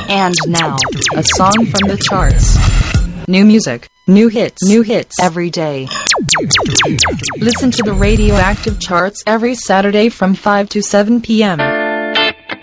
And now, a song from the charts. New music, new hits every day. Listen to the Radioactive Charts every Saturday from 5 to 7 p.m.